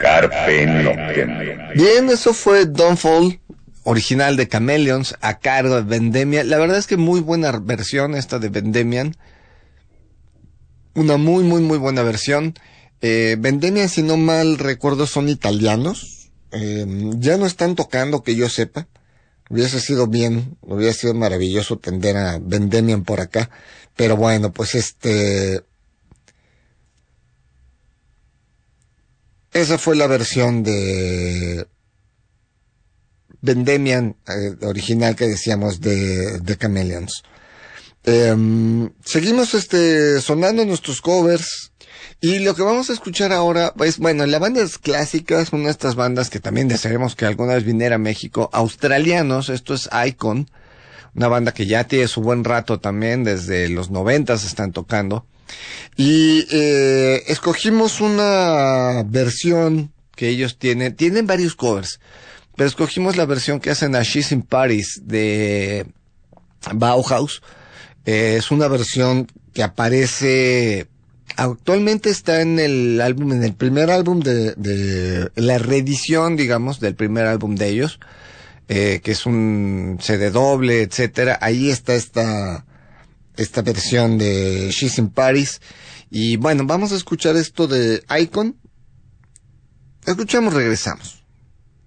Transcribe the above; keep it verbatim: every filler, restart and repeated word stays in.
Carpe Noctem. Bien, eso fue Don't Fall, original de Chameleons, a cargo de Vendemian. La verdad es que muy buena versión esta de Vendemian. Una muy, muy, muy buena versión. Eh, Vendemian, si no mal recuerdo, son italianos. Eh, ya no están tocando, que yo sepa. Hubiese sido bien, hubiera sido maravilloso tener a Vendemian por acá. Pero bueno, pues este... esa fue la versión de Vendemian, eh, original que decíamos de, de Chameleons. Eh, seguimos este sonando nuestros covers. Y lo que vamos a escuchar ahora es, bueno, la banda es clásica, es una de estas bandas que también desearemos que alguna vez viniera a México, australianos. Esto es Icon, una banda que ya tiene su buen rato también, desde los noventas están tocando. Y eh, escogimos una versión que ellos tienen, tienen varios covers, pero escogimos la versión que hacen a She's in Paris de Bauhaus. Eh, es una versión que aparece, actualmente está en el álbum, en el primer álbum de, de la reedición, digamos, del primer álbum de ellos, eh, que es un C D doble, etcétera. Ahí está esta, esta versión de She's in Paris. Y bueno, vamos a escuchar esto de Icon. Escuchamos, regresamos.